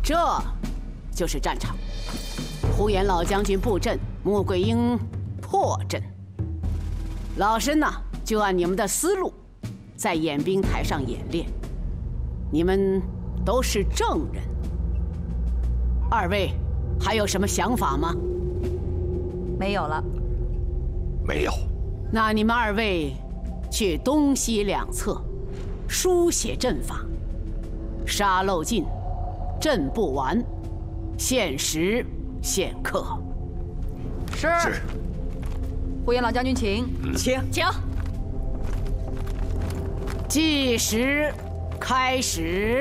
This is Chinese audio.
这就是战场。呼延老将军布阵，穆桂英破阵。老身呢，就按你们的思路，在演兵台上演练。你们都是正人，二位还有什么想法吗？ 没有了。 没有。 那你们二位去东西两侧书写阵法，沙漏尽，阵不完，限时限刻。 是。呼延老将军，请。 请。 计时开始。